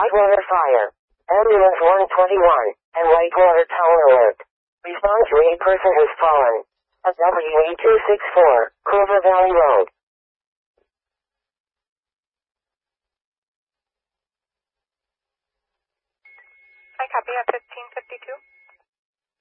Whitewater Fire. Ambulance 121 and Whitewater Tower Alert. Respond to a person who's fallen. At WE264, Clover Valley Road. I copy at 1552.